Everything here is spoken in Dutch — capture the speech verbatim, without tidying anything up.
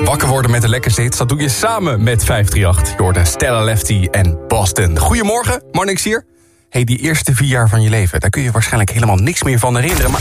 Wakker worden met de lekkerste hits, dat doe je samen met vijf drie acht. Je hoorde Stella Lefty en Boston. Goedemorgen, Marnix hier. Hey, die eerste vier jaar van je leven, daar kun je waarschijnlijk helemaal niks meer van herinneren. Maar